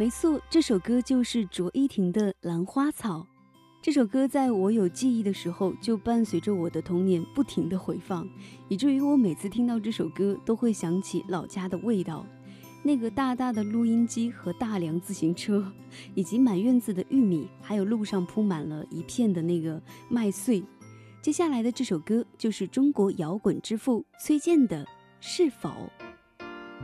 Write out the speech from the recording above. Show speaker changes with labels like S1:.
S1: 没错，这首歌就是卓依婷的《兰花草》。这首歌在我有记忆的时候，就伴随着我的童年不停的回放，以至于我每次听到这首歌，都会想起老家的味道。那个大大的录音机和大辆自行车，以及满院子的玉米，还有路上铺满了一片的那个麦穗。接下来的这首歌就是中国摇滚之父崔健的《是否》。